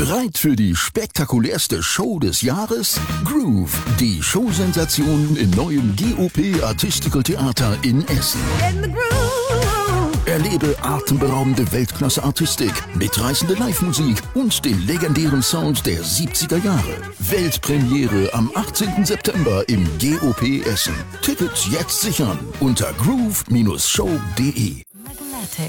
Bereit für die spektakulärste Show des Jahres? Groove, die Showsensation im neuen GOP Artistical Theater in Essen. Erlebe atemberaubende Weltklasse-Artistik, mitreißende Live-Musik und den legendären Sound der 70er Jahre. Weltpremiere am 18. September im GOP Essen. Tickets jetzt sichern unter groove-show.de.